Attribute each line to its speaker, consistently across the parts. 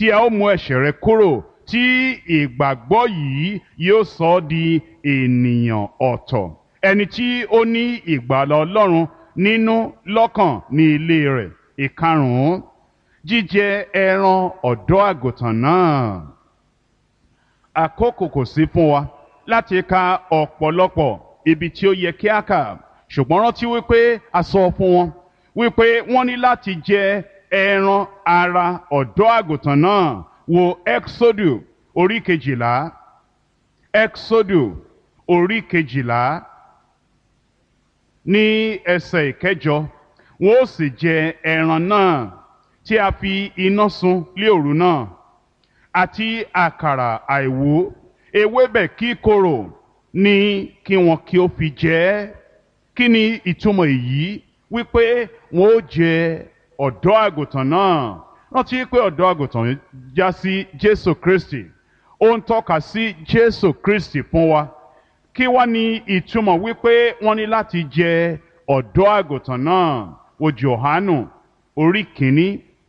Speaker 1: tí a ó mú ẹ̀ṣẹ̀ rẹ kúrò, tí ìgbàgbọ́ yìí yóò sọ ọ́ di ènìyàn ọ̀tọ̀, ẹni tí ó ní ìgbàlà Ọlọ́run nínú lọ́kàn ní ilé rẹ̀. Ìkarùn-ún, jíjẹ ẹran ọ̀dọ́ àgùntàn náà. Àkókò kò sí fún wa láti ka ọ̀pọ̀lọpọ̀ ibi tí ó yẹ kí a kà, ṣùgbọ́n rántí wípé a sọ fún wọn wípé wọ́n ní láti jẹ ẹran ara ọ̀dọ́ àgùntàn náà. Wo Ẹ́kísódù orí kejìlá, Ẹ́kísódù orí kejìlá ní ẹsẹ̀ ìkẹjọ. Wọ́n ó sì jẹ ẹran náà tí a fi iná sun lé òru náà, àti àkàrà àìwú ewébẹ̀ kíkorò ní kí wọn kí ó fi jẹ ẹ́. Kí ni ìtumọ̀ èyí? Wípé wọn ó jẹ ọ̀dọ́ àgùntàn náà. Rántí pé ọ̀dọ́ àgùntàn já sí Jésù Kristi, ó ń tọ́ka sí Jésù Kristi fún wa. Kí wá ní ìtumọ̀ wípé wọ́n ní láti jẹ ọ̀dọ́ àgùntàn náà? Wo Jòhánù orí kìíní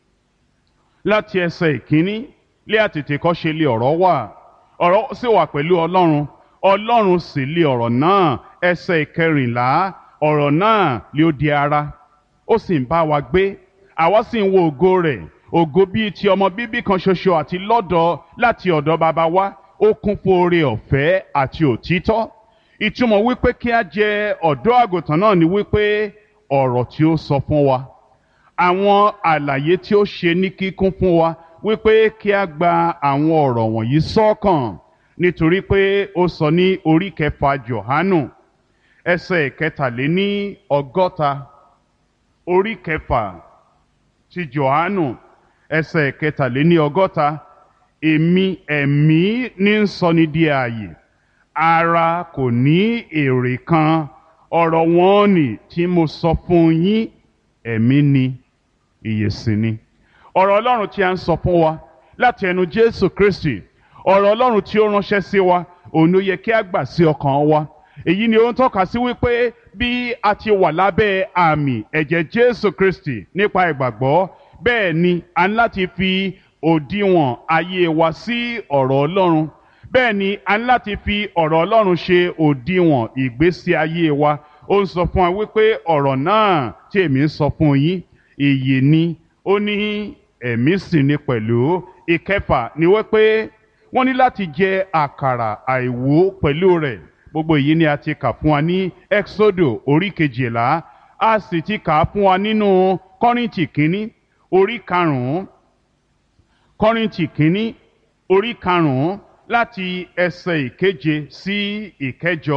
Speaker 1: láti ẹsẹ̀ ìkíní. Lé àtètèkọ́ṣe lé ọ̀rọ̀ wà, ọ̀rọ̀ sì wà pẹ̀lú Ọlọ́run, Ọlọ́run sì lé ọ̀rọ̀ náà. Ẹsẹ̀ ìkẹrìnlá, ọ̀rọ̀ náà lé ó di ara, ó sì ń bá wa gbé, àwa sì ń wo ògo rẹ̀, ògo bíi ti ọmọ bíbí kan ṣoṣo àti lọ́dọ̀ láti ọ̀dọ̀ baba wa, ó kún fún oore ọ̀fẹ́ àti òtítọ́. Ìtumọ̀ wípé kí a jẹ ọ̀dọ́ àgùntàn náà ni wípé ọ̀rọ̀ tí ó sọ fún wa, àwọn àlàyé tí ó ṣe ní kíkún fún wa, wípé kí a gba àwọn ọ̀rọ̀ wọ̀nyí sọ́kàn, nítorí pé ó sọ ní orí kẹfà Jòhánù ẹsẹ̀ ìkẹtàléní ọgọ́ta. Orí kẹfà ti Jòhánù ẹsẹ̀ ìkẹtàléní ọgọ́ta. Èmi ẹ̀mí ní ń sọni di ààyè, ara kò ní èrè kan. Ọ̀rọ̀ wọn nì tí mo sọ fún yín, ẹ̀mí ni, ìyè sì ni. Ọ̀rọ̀ Ọlọ́run tí a ń sọ fún wa láti ẹnu Jésù Kristi, ọ̀rọ̀ Ọlọ́run tí ó ránṣẹ́ sí wa, òun ló yẹ kí a gbà sí ọkàn wa. Èyí ni ó ń tọ́ka sí wípé bí a ti wà lábẹ́ àmì ẹ̀jẹ̀ Jésù Kristi nípa ìgbàgbọ́, bẹ́ẹ̀ ni a ní láti fi òdiwọ̀n ayé wa sí ọ̀rọ̀ Ọlọ́run. Bẹ́ẹ̀ ni a ní láti fi ọ̀rọ̀ Ọlọ́run ṣe òdiwọ̀n ìgbésí ayé wa. Ó ń sọ fún wa wípé ọ̀rọ̀ náà tí èmi ń sọ fún yín, ìyè ni, ó ní ẹ̀mí sì ni pẹ̀lú. Ìkẹfà ni wípé wọ́n ní láti jẹ àkàrà àìwú pẹ̀lú rẹ̀. Gbogbo èyí ni a ti kà fún wa ní Ẹ́kísódù orí kejìlá, a sì ti kà á fún wa nínú Kọ́ríńtì kínní orí karùn-ún. Kọ́ríńtì kínní orí karùn-ún láti ẹsẹ̀ ìkeje sí ìkẹjọ.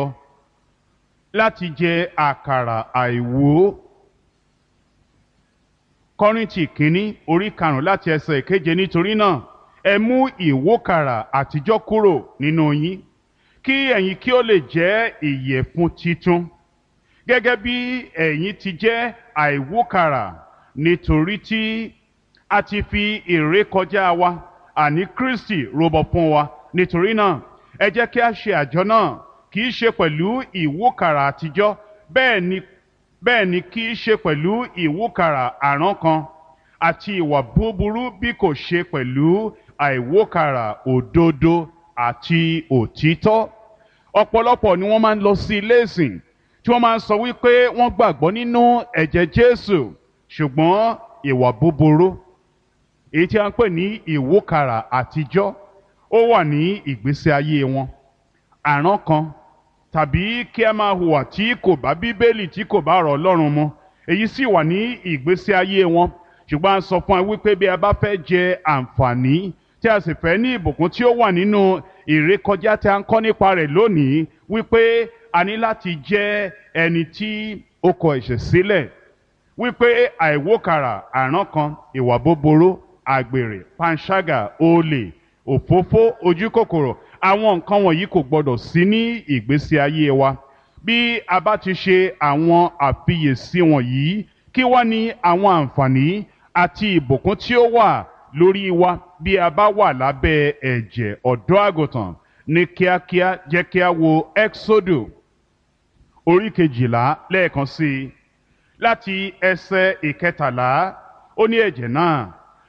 Speaker 1: Láti jẹ àkàrà àìwú. Kọ́ríńtì kínní orí karùn-ún láti ẹsẹ̀ ìkeje. Nítorí náà ẹ mú ìwókàrà àtijọ́ kúrò nínú yín, kí ẹ̀yin kí ó lè jẹ́ ìyẹ̀fun titun, gẹ́gẹ́ bí ẹ̀yin ti jẹ́ àìwókàrà, nítorí tí a ti fi ìrékọjá wa, àní Kristi, rúbọ fún wa. Nítorí náà ẹ jẹ́ kí a ṣe àjọ náà, kì í ṣe pẹ̀lú ìwókàrà àtijọ́, bẹ́ẹ̀ ni kì í ṣe pẹ̀lú ìwókàrà àrán kan àti ìwà búburú, bí kò ṣe pẹ̀lú àìwókàrà òdodo àti òtítọ́. Ọ̀pọ̀lọpọ̀ ni wọ́n máa ń lọ sí ilé ìsìn tí wọ́n máa ń sọ wípé wọ́n gbàgbọ́ nínú ẹ̀jẹ̀ Jésù, ṣùgbọ́n ìwà búburú, èyí tí a ń pè ní ìwókàrà àtijọ́, ó wà ní ìgbésí ayé wọn. Àrán kan tàbí kí a máa hùwà tí kò bá Bíbélì, tí kò bá ọ̀rọ̀ Ọlọ́run mu, èyí sì wà ní ìgbésí ayé wọn. Ṣùgbọ́n a sọ fún wa wípé bí a bá fẹ́ jẹ àǹfààní tí a sì fẹ́ ní ìbùkún tí ó wà nínú ìrékọjá tí a ń kọ́ nípa rẹ̀ lónìí, wípé a ní láti jẹ́ ẹni tí ó kọ ẹ̀ṣẹ̀ sílẹ̀, wípé àìwókàrà àrán kan, ìwà búburú, àgbèrè, panṣágà, olè, òfófó, ojúkòkòrò, àwọn nǹkan wọ̀nyí kò gbọdọ̀ sí ní ìgbésí ayé wa. Bí a bá ti ṣe àwọn àfiyèsí wọ̀nyí, kí wá ní àwọn àǹfààní àti ìbùkún tí ó wà lórí wa bí a bá wà lábẹ́ ẹ̀jẹ̀ ọ̀dọ́ àgùntàn? Ní kíákíá jẹ́ kí a wo Ẹ́kísódù orí kejìlá lẹ́ẹ̀kan sí i, láti ẹsẹ̀ ìkẹtàlá. Ó ní ẹ̀jẹ̀ náà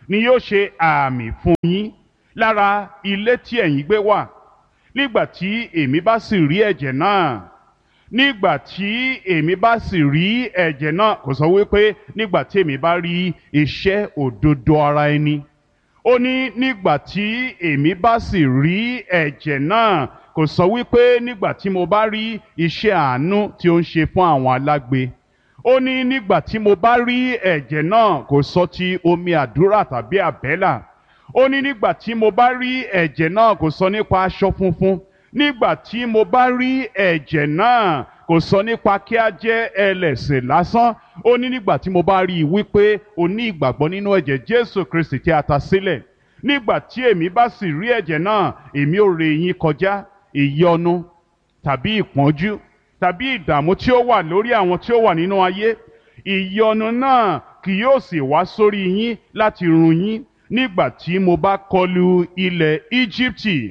Speaker 1: ni yóò ṣe àmì fún yín lára ilé tí ẹ̀yin gbé wà. Nígbà tí èmi bá sì rí ẹ̀jẹ̀ náà, nígbà tí èmi bá sì rí ẹ̀jẹ̀ náà, kò sọ wípé nígbà tí èmi bá rí iṣẹ́ òdodo ara ẹni. Ó ní nígbà tí èmi bá sì rí ẹ̀jẹ̀ náà, kò sọ wípé nígbà tí mo bá rí iṣẹ́ àánú tí ó ń ṣe fún àwọn alágbe. Ó ní nígbà tí mo bá rí ẹ̀jẹ̀ náà, kò sọ ti omi àdúrà tàbí àbẹ́là. Ó ní nígbà tí mo bá rí ẹ̀jẹ̀ náà, kò sọ nípa aṣọ funfun. Nígbà tí mo bá rí ẹ̀jẹ̀ náà, kò sọ nípa kí a jẹ́ ẹlẹ́ṣẹ̀ lásán. Ó ní nígbà tí mo bá rí i wípé o ní ìgbàgbọ́ nínú ẹ̀jẹ̀ Jésù Kristi tí a ta sílẹ̀. Nígbà tí èmi bá sì rí ẹ̀jẹ̀ náà, èmi ò ré yín kọjá ìyọnu tàbí ìpọ́njú tàbí ìdààmú tí ó wà lórí àwọn tí ó wà nínú ayé. Ìyọnu náà kì yóò sì wá sórí yín láti run yín nígbà tí mo bá kọlu ilẹ̀ Íjíbítì.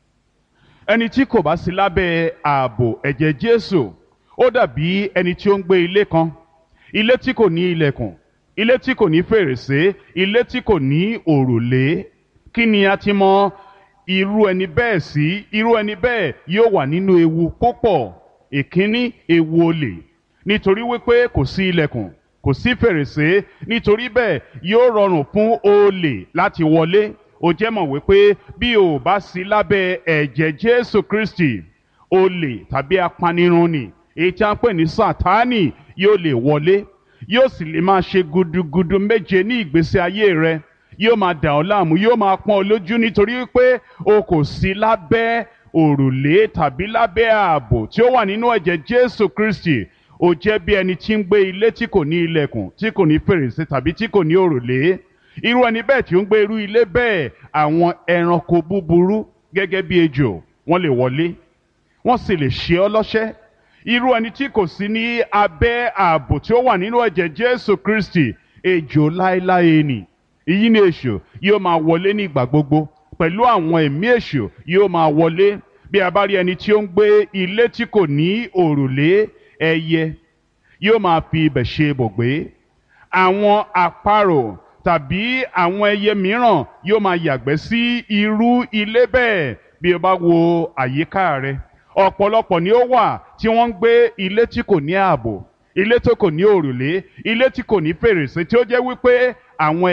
Speaker 1: Ẹni tí kò bá sí lábẹ́ ààbò ẹ̀jẹ̀ Jésù, ó dàbí ẹni tí ó ń gbé ilé kan, ilé tí kò ní ilẹ̀kùn, ilé tí kò ní fèrèsé, ilé tí kò ní òrùlé. Kí ni a ti mọ irú ẹni bẹ́ẹ̀ sí? Irú ẹni bẹ́ẹ̀ yóò wà nínú ewu púpọ̀. Ìkíní, ewu olè, nítorí wípé kò sí ilẹ̀kùn, kò sí fèrèsé, nítorí bẹ́ẹ̀ yóò rọrùn fún olè láti wọlé. Ó jẹ́ mọ̀ wípé bí o bá sí lábẹ́ ẹ̀jẹ̀ Jésù Kristi, olè tàbí apanirun ni èyí tí a ń pè ní Sátánì yóò lè wọlé, yóò sì lè máa ṣe gudugudu méje ní ìgbésí ayé rẹ, yóò máa dà ọ́ láàmú, yóò máa pọ́n ọ lójú nítorí wípé o kò sí lábẹ́ òrùlé tàbí lábẹ́ ààbò tí ó wà nínú ẹ̀jẹ̀ Jésù Kristi. Ó jẹ́ bí ẹni tí ń gbé ilé tí kò ní ilẹ̀kùn, tí kò ní fèrèsé tàbí tí kò ní òrùlé. Irú ẹni bẹ́ẹ̀ tí ó ń gbé irú ilé bẹ́ẹ̀, àwọn ẹranko búburú gẹ́gẹ́ bí ejò wọ́n lè wọlé, wọ́n sì lè ṣe ọ́ lọ́ṣẹ́. Irú ẹni tí kò sí ní abẹ́ ààbò tí ó wà nínú ẹ̀jẹ̀ Jésù Kristi, ejò láéláé ni. Èyí ni èṣù yóò máa wọlé ní ìgbà gbogbo, pẹ̀lú àwọn ẹ̀mí èṣù yóò máa wọlé. Bí a bá rí ẹni tí ó ń gbé ilé tí kò ní òrùlé, ẹyẹ yóò máa fi ibẹ̀ ṣe ibùgbé. Àwọn àparò tàbí àwọn ẹyẹ mìíràn yóò máa yàgbẹ́ sí irú ilé bẹ́ẹ̀. Bí o bá wo àyíká rẹ, ọ̀pọ̀lọpọ̀ ni ó wà tí wọ́n ń gbé ilé tí kò ní ààbò, ilé tó kò ní òrùlé, ilé tí kò ní fèrèsé, tí ó jẹ́ wípé àwọn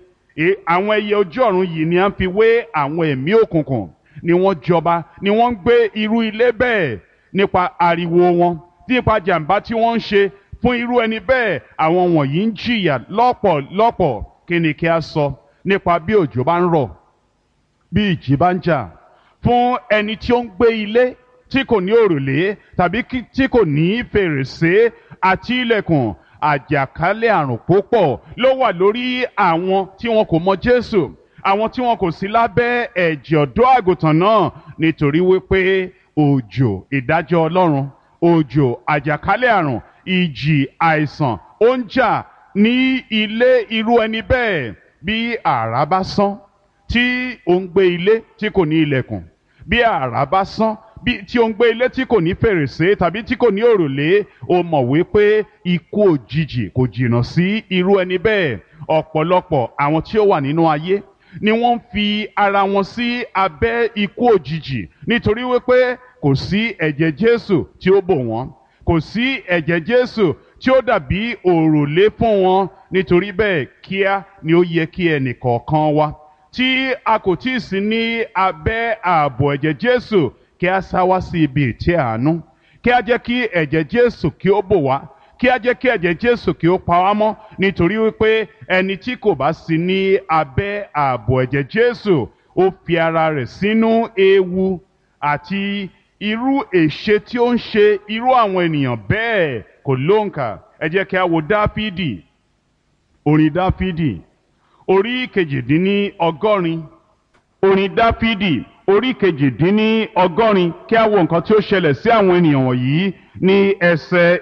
Speaker 1: ẹyẹ ojú ọ̀run yìí ni a ń fi wé àwọn ẹ̀mí òkùnkùn, ni wọ́n jọba, ni wọ́n ń gbé irú ilé bẹ́ẹ̀. Nípa ariwo wọn, nípa jàǹbá tí wọ́n ń ṣe fún irú ẹni bẹ́ẹ̀, àwọn wọ̀nyí ń jìyà lọ́pọ̀lọpọ̀. Kí ni kí a sọ nípa bí òjò bá ń rọ̀, bí ìjì bá ń jà? Fún ẹni tí ó ń gbé ilé tí kò ní òrùlé tàbí tí kò ní fèrèsé àti ilẹ̀kùn, àjàkálẹ̀ àrùn púpọ̀ ló wà lórí àwọn tí wọn kò mọ Jésù, àwọn tí wọn kò sí lábẹ́ ẹ̀jẹ̀ ọ̀dọ́ àgùntàn náà, nítorí wípé òjò ìdájọ́ Ọlọ́run, òjò àjàkálẹ̀ àrùn, ìjì àìsàn ó ń jà ní ilé irú ẹni bẹ́ẹ̀. Bí àrá bá sán tí ó ń gbé ilé tí kò ní ilẹ̀kùn, bí àrá bá sán tí ó ń gbé ilé tí kò ní fèrèsé tàbí tí kò ní òrùlé, ó mọ̀ wípé ikú òjijì kò jìnnà sí irú ẹni bẹ́ẹ̀. Ọ̀pọ̀lọpọ̀ àwọn tí ó wà nínú ayé ni wọ́n ń fi ara wọn sí abẹ́ ikú òjijì, nítorí wípé kò sí ẹ̀jẹ̀ Jésù tí ó bò wọ́n, kò sí ẹ̀jẹ̀ Jésù tí ó dàbí òrùlé fún wọn. Nítorí bẹ́ẹ̀, kíá ni ó yẹ kí ẹnìkọ̀ọ̀kan wa tí a kò tí ì sí ní abẹ́ ààbò ẹ̀jẹ̀ Jésù, kí a sá wá sí ibi ìtẹ́ àánú, kí a jẹ́ kí ẹ̀jẹ̀ Jésù kí ó bò wá, kí a jẹ́ kí ẹ̀jẹ̀ Jésù kí ó pa wá mọ́. Nítorí wípé ẹni tí kò bá sí ní abẹ́ ààbò ẹ̀jẹ̀ Jésù, ó fi ara rẹ̀ sínú ewu àti irú èṣe tí ó ń ṣe irú àwọn ènìyàn bẹ́ẹ̀ kò lóǹkà. Ẹ jẹ́ kí a wo Dáfídì, orin Dáfídì orí kejìdínlọ́gọ́rin, orin Dáfídì orí kejìdínlọ́gọ́rin. Kí a wo nǹkan tí ó ṣẹlẹ̀ sí àwọn ènìyàn wọ̀nyí ní ẹsẹ̀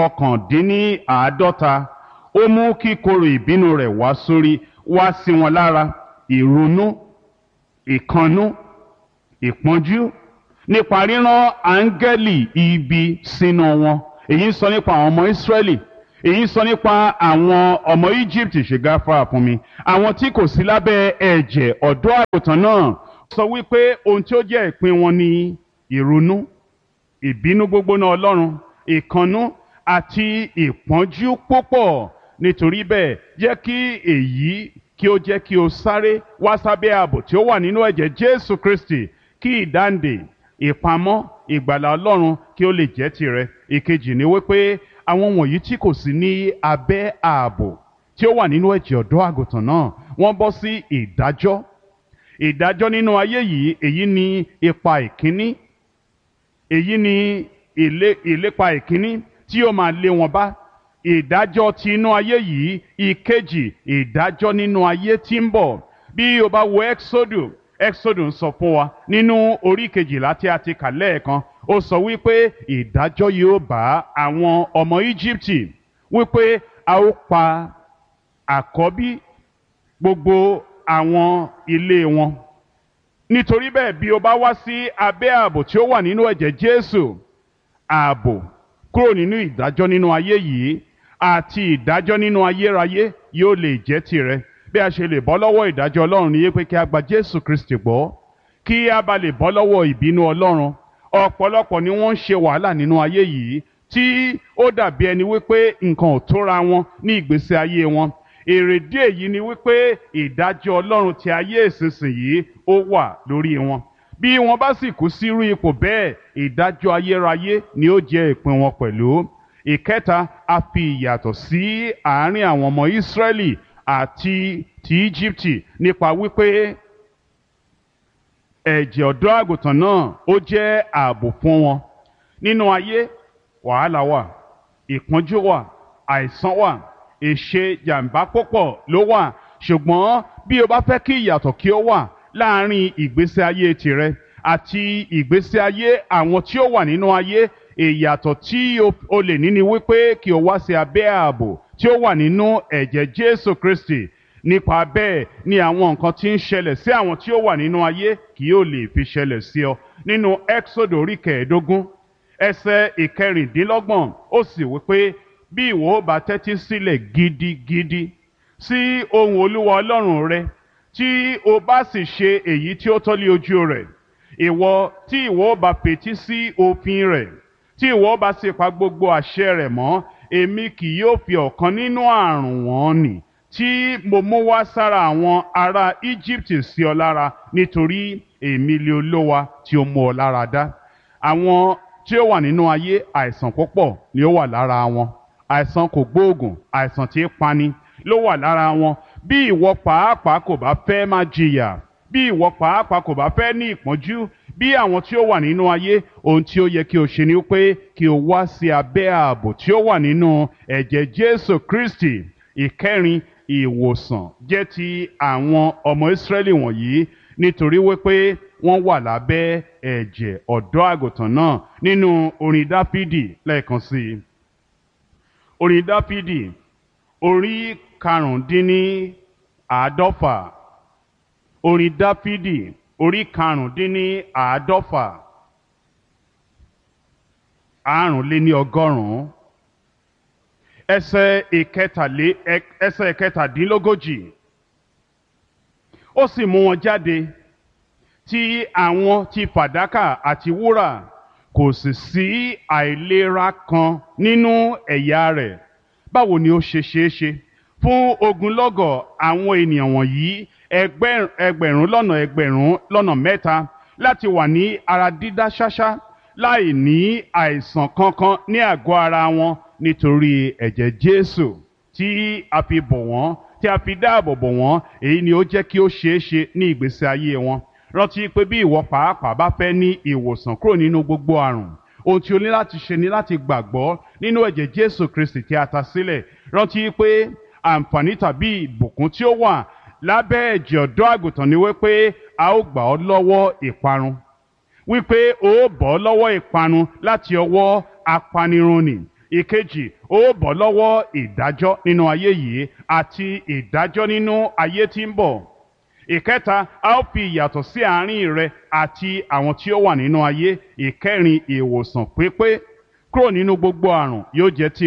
Speaker 1: ìkọkàndínláàádọ́ta. Ó mú kíkorò ìbínú rẹ̀ wá sí wọn lára, ìrunú, ìkannú, ìpọ́njú, nípa ríran áńgẹ́lì ibi sínú wọn. Èyí ń sọ nípa àwọn ọmọ Ísírẹ́lì. èyí sọ nípa àwọn ọmọ Egypt ṣe gáfárà fún mi, àwọn tí kò sí lábẹ́ ẹ̀jẹ̀ ọ̀dọ́ àgùntàn náà sọ wípé ohun tí ó jẹ́ ìpín wọn ni ìrunú, ìbínú gbógbóná Ọlọ́run, ìkannú àti ìpọ́njú púpọ̀. Nítorí bẹ́ẹ̀ jẹ́ kí èyí kí ó jẹ́ kí o sáré wá sábẹ́ ààbò tí ó wà nínú ẹ̀jẹ̀ Jésù Kristi, kí ìdáǹdè, ìpamọ́, ìgbàlà Ọlọ́run kí ó lè jẹ́ tìrẹ. Ìkejì ni wípé àwọn wọ̀nyí tí kò sí ní abẹ́ ààbò tí ó wà nínú ẹ̀jẹ̀ ọ̀dọ́ àgùntàn náà, wọ́n bọ́ sí ìdájọ́ nínú ayé yìí. Èyí ni ipa ìkíní, èyí ni ìlépa ìkíní tí ó máa lé wọn bá. Ìdájọ́ ti inú ayé yìí. Ìkejì, ìdájọ́ nínú ayé tí ń bọ̀. Bí o bá wo Exodus ń sọ fún wa nínú orí kejìlá tí a ti kà lẹ́ẹ̀kan, ó sọ wípé ìdájọ́ yóò bá àwọn ọmọ Íjíbítì, wípé a ó pa àkọ́bí gbogbo àwọn ilé wọn. Nítorí bẹ́ẹ̀ bí o bá wá sí abẹ́ ààbò tí ó wà nínú ẹ̀jẹ̀ Jésù, ààbò kúrò nínú ìdájọ́ nínú ayé yìí àti ìdájọ́ nínú ayérayé yóò lè jẹ́ tìrẹ. Bí a ṣe lè bọ́ lọ́wọ́ ìdájọ́ Ọlọ́run ni pé kí a gba Jésù Kristi gbọ́, kí a bá lè bọ́ lọ́wọ́ ìbínú Ọlọ́run. Ọ̀pọ̀lọpọ̀ ni wọ́n ń ṣe wàhálà nínú ayé yìí tí ó dàbí ẹni wípé nǹkan ò tóra wọn ní ìgbésí ayé wọn. Èrèdí èyí ni wípé ìdájọ́ Ọlọ́run ti ayé ìsinsìnyí ó wà lórí wọn. Bí wọ́n bá sì kú sírú ipò bẹ́ẹ̀, ìdájọ́ ayérayé ni ó jẹ́ ìpín wọn pẹ̀lú. Ìkẹta, a fi ìyàtọ̀ sí àárín àwọn ọmọ Ísírẹ́lì àti ti Íjíbítì nípa wípé ẹ̀jẹ̀ ọ̀dọ́ àgùntàn náà ó jẹ́ ààbò fún wọn. Nínú ayé, wàhálà wà, ìpọ́njú wà, àìsàn wà, èṣe jàǹbá púpọ̀ ló wà. Ṣùgbọ́n bí o bá fẹ́ kí ìyàtọ̀ kí ó wà láàárín ìgbésí ayé tìrẹ àti ìgbésí ayé àwọn tí ó wà nínú ayé, ìyàtọ̀ tí o lè ní ni wípé kí o wá sí abẹ́ ààbò tí ó wà nínú ẹ̀jẹ̀ Jésù Kristi. Nípa bẹ́ẹ̀ ni àwọn nǹkan tí ń ṣẹlẹ̀ sí àwọn tí ó wà nínú ayé kì yóò lè fi ṣẹlẹ̀ sí ọ. Nínú Exodus orí 15 ẹsẹ̀ 26 ó sì wípé bí ìwọ bá tẹ́tí sílẹ̀ gidigidi sí ohùn Olúwa Ọlọ́run rẹ, tí o bá sì ṣe èyí tí ó tọ́ lé ojú rẹ̀, tí ìwọ bá fetí sí òfin rẹ̀, tí ìwọ bá sì pa gbogbo àṣẹ rẹ̀ mọ́, èmi kì yóò fi ọ̀kan nínú àrùn wọn nì tí mo mú wá sára àwọn ará Íjíbítì sí ọ lára, nítorí èmi lé Olúwa tí ó mú ọ lára dá. Àwọn tí ó wà nínú ayé, àìsàn púpọ̀ ni ó wà lára wọn. Àìsàn kò gbóògùn, àìsàn tí ń pani ló wà lára wọn. Bí ìwọ pàápàá kò bá fẹ́ máa jìyà, bí ìwọ pàápàá kò bá fẹ́ ní ìpọ́njú bí àwọn tí ó wà nínú ayé, ohun tí ó yẹ kí o ṣe ni pé kí o wá sí abẹ́ ààbò tí ó wà nínú ẹ̀jẹ̀ Jésù Kristi. Ìkẹrin, ìwòsàn jẹ́ ti àwọn ọmọ Ísírẹ́lì wọ̀nyí nítorí wípé wọ́n wà lábẹ́ ẹ̀jẹ̀ ọ̀dọ́ àgùntàn náà. Nínú orin Dáfídì lẹ́ẹ̀kan sí i, orin Dáfídì orí 50, orin Dáfídì orí 50, 150, ẹsẹ̀ ìkẹtàdínlógójì. Ó sì mú wọn jáde tí àwọn ti fàdákà àti wúrà, kò sì sí àìlera kan nínú ẹ̀yà rẹ̀. Báwo ni ó ṣe ṣeé ṣe fún ogunlọ́gọ̀ àwọn ènìyàn wọ̀nyí, ẹgbẹ̀rún lọ́nà mẹ́ta, láti wà ní ara dídá ṣáṣá láì ní àìsàn kankan ní àgọ́ ara wọn nítorí ẹ̀jẹ̀ Jésù tí a fi bò wọ́n, tí a fi dáàbò bò wọ́n? Èyí ni ó jẹ́ kí ó ṣeé ṣe ní ìgbésí ayé wọn. Rántí pé bí ìwọ pàápàá bá fẹ́ ní ìwòsàn kúrò nínú gbogbo àrùn, ohun tí o ní láti ṣe ni láti gbàgbọ́ nínú ẹ̀jẹ̀ Jésù Kristi tí a ta sílẹ̀. Rántí pé àǹfààní tàbí ìbùkún tí ó wà lábẹ́ ẹ̀jẹ̀ ọ̀dọ́ àgùntàn ni wípé a ó gbà ọ́ lọ́wọ́ ìparun, wípé o ó bọ́ lọ́wọ́ ìparun láti ọwọ́ apanirun. Ìkejì, o ó bọ́ lọ́wọ́ ìdájọ́ nínú ayé yìí àti ìdájọ́ nínú ayé tí ń bọ̀. Ìkẹta, a ó fi ìyàtọ̀ sí àárín rẹ àti àwọn tí ó wà nínú ayé. Ìkẹrin, ìwòsàn pípé kúrò nínú gbogbo àrùn yóò jẹ́ tìrẹ.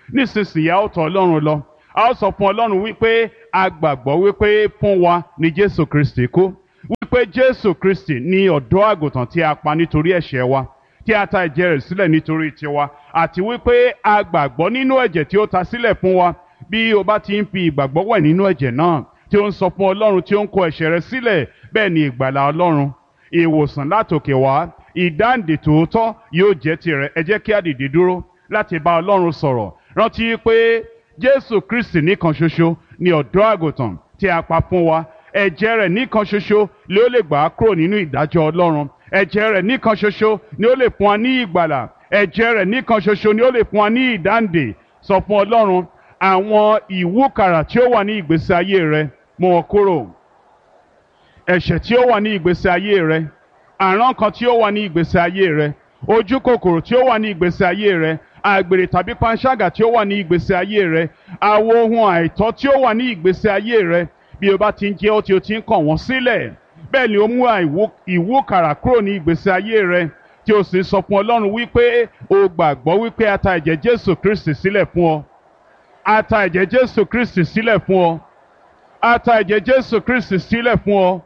Speaker 1: nísinsìnyí a ó tọ̀ ọlọ́run lọ a ó sọ fún ọlọ́run wípé a gbàgbọ́ wípé fún wa ni jésù kristi kú wípé jésù kristi ni ọ̀dọ́ àgùntàn tí a pa nítorí ẹ̀ṣẹ̀ wa tí a ta ẹ̀jẹ̀ rẹ̀ sílẹ̀ nítorí tiwa àti wípé a gbàgbọ́ nínú ẹ̀jẹ̀ tí ó ta sílẹ̀ fún wa bí o bá ti ń fi ìgbàgbọ́ wẹ̀ nínú ẹ̀jẹ̀ náà tí ó ń sọ fún ọlọ́run tí ó ń kó ẹ̀ṣẹ̀ rẹ̀ sílẹ̀ bẹ́ẹ̀ ni ìgbàlà ọlọ́run ìwòsàn látòkè wá ìdáǹdè tòótọ́ yóò jẹ́ tirẹ̀ ẹ jẹ́ kí a dìde dúró láti bá ọlọ́run sọ̀rọ̀ rántí pé jésù kristi nìkan ṣoṣo ni ọ̀dọ́ àgùntàn tí a pa fún wa ẹ̀jẹ̀ rẹ̀ nìkan ṣoṣo ni ó lè gbà á kúrò nínú ìdájọ́ ọlọ́run ẹ̀jẹ̀ rẹ̀ nìkan ṣoṣo ni ó lè fún wa ní ìgbàlà ẹ̀jẹ̀ rẹ̀ nìkan ṣoṣo ni ó lè fún wa ní ìdáǹdè sọ fún ọlọ́run àwọn ìwúkàrà tí ó wà ní ìgbésí ayé rẹ mú wọn kúrò ẹ̀ṣẹ̀ tí ó wà ní ìgbésí ayé rẹ àrán kan tí ó wà ní ìgbésí ayé rẹ ojú kòkòrò tí ó wà ní ìgbésí ayé rẹ àgbèrè tàbí panṣágà tí ó wà ní ìgbésí ayé rẹ àwọn ohun àìtọ́ tí ó wà ní ìgbésí ayé rẹ bí o bá ti ń jẹ́ ó tí o ti ń kàn wọ́n sílẹ̀ bẹ́ẹ̀ ni ó mú ìwúkàrà kúrò ní ìgbésí ayé rẹ tí o sì sọ fún ọlọ́run wípé o gbàgbọ́ wípé a ta ẹ̀jẹ̀ jésù kristi sílẹ̀ fún ọ a ta ẹ̀jẹ̀ jésù kristi sílẹ̀ fún ọ a ta ẹ̀jẹ̀ jésù kristi sílẹ̀ fún ọ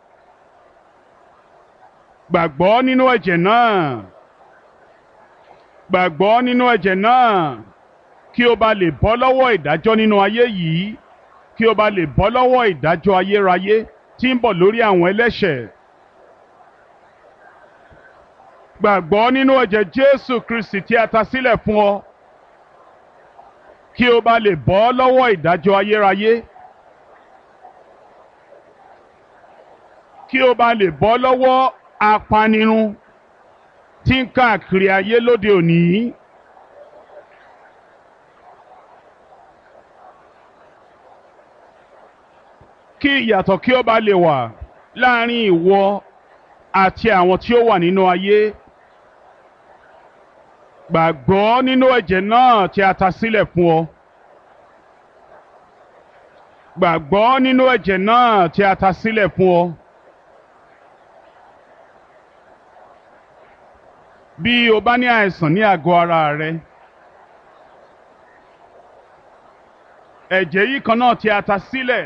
Speaker 1: gbàgbọ́ nínú ẹ̀jẹ̀ náà gbàgbọ́ nínú ẹ̀jẹ̀ náà kí o bá lè bọ́ lọ́wọ́ ìdájọ́ nínú ayé yìí kí o bá lè bọ́ lọ́wọ́ ìdájọ́ ayérayé tí ń bọ̀ lórí àwọn ẹlẹ́ṣẹ̀ gbàgbọ́ nínú ẹ̀jẹ̀ jésù kristi tí a ta sílẹ̀ fún ọ kí o bá lè bọ́ lọ́wọ́ ìdájọ́ ayérayé kí o bá lè bọ́ lọ́wọ́ apanirun tí ń káàkiri ayé lóde òní. Kí ìyàtọ̀ kí ó bá lè wà láàrin ìwọ àti àwọn tí ó wà nínú ayé. Gbàgbọ́ nínú ẹ̀jẹ̀ náà tí a ta sílẹ̀ fún ọ. Gbàgbọ́ nínú ẹ̀jẹ̀ náà tí a ta sílẹ̀ fún ọ. Bí o bá ní àìsàn ní àgọ́ ara rẹ, ẹ̀jẹ̀ yìí kan náà tí a ta sílẹ̀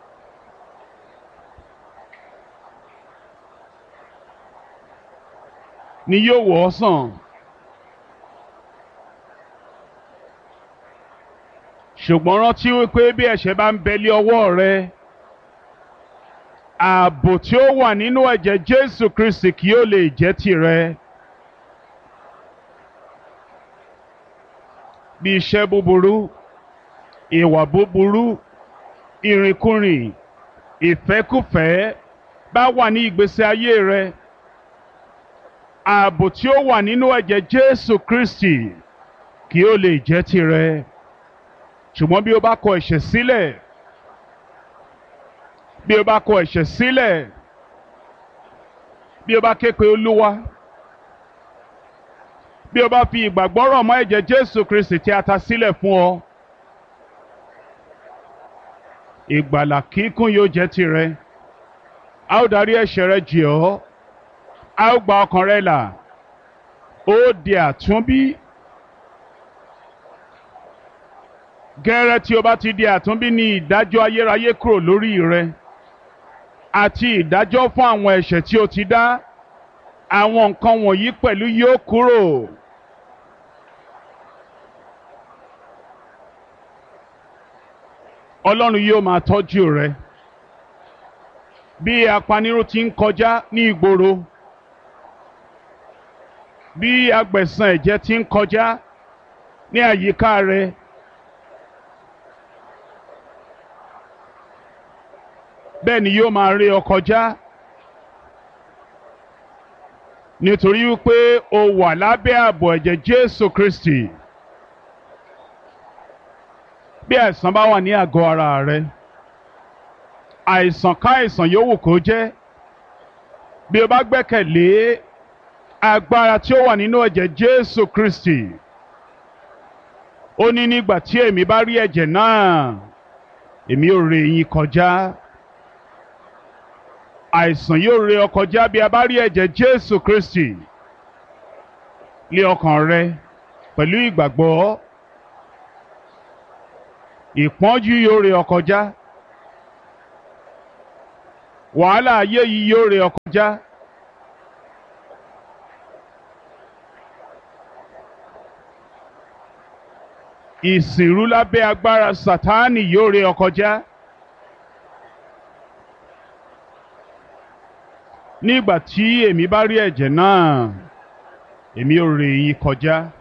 Speaker 1: ni yóò wò ọ́ sàn. Ṣùgbọ́n rántí wípé bí ẹ̀ṣẹ̀ bá ń bẹ lé ọwọ́ rẹ, ààbò tí ó wà nínú ẹ̀jẹ̀ Jésù Kristi kì yóò lè jẹ́ tìrẹ. Bí iṣẹ́ búburú, ìwà búburú, ìrìnkúrìn, ìfẹ́kúfẹ̀ẹ́ bá wà ní ìgbésí ayé rẹ, ààbò tí ó wà nínú ẹ̀jẹ̀ Jésù Kristi kì yóò lè jẹ́ tìrẹ. Ṣùgbọ́n bí o bá kọ ẹ̀ṣẹ̀ sílẹ̀, bí o bá kọ ẹ̀ṣẹ̀ sílẹ̀, bí o bá ké pe Olúwa, bí o bá fi ìgbàgbọ́ rọ̀ mọ́ ẹ̀jẹ̀ Jésù Kristi tí a ta sílẹ̀ fún ọ, ìgbàlà kíkún yóò jẹ́ tìrẹ. A ó darí ẹ̀ṣẹ̀ rẹ jì ọ́, a ó gba ọkàn rẹ là, ó di àtúnbí. Gẹ́rẹ́ tí o bá ti di àtúnbí ní ìdájọ́ ayérayé kúrò lórí rẹ àti ìdájọ́ fún àwọn ẹ̀ṣẹ̀ tí o ti dá. Àwọn nǹkan wọ̀nyí pẹ̀lú yóò kúrò. Ọlọ́run yóò máa tọ́jú rẹ. Bí apanirun ti ń kọjá ní ìgboro, bí agbẹ̀san ẹ̀jẹ̀ ti ń kọjá ní àyíká rẹ, bẹ́ẹ̀ ni yóò máa ré ọ kọjá nítorí wípé o wà lábẹ́ ààbò ẹ̀jẹ̀ Jésù Kristi. Bí àìsàn bá wà ní àgọ́ ara rẹ, àìsàn ká àìsàn yòówù kó jẹ́, bí o bá gbẹ́kẹ̀lé agbára tí ó wà nínú ẹ̀jẹ̀ Jésù Kristi, ó ní nígbà tí èmi bá rí ẹ̀jẹ̀ náà, èmi ó ré yín kọjá. Àìsàn yóò ré ọ kọjá bí a bá rí ẹ̀jẹ̀ Jésù Kristi lé ọkàn rẹ pẹ̀lú ìgbàgbọ́. ìpọ́njú yóò ré ọ kọjá wàhálà ayé yìí yóò ré ọ kọjá ìsìnrú lábẹ́ agbára Sátánì yóò ré ọ kọjá nígbà tí èmi bá rí ẹ̀jẹ̀ náà èmi ò ré yín kọjá.